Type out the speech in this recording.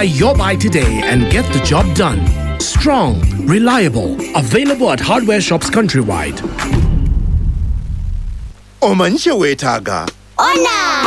Buy your buy today and get the job done. Strong, reliable, available at hardware shops countrywide. Omanche wetaga. Ona!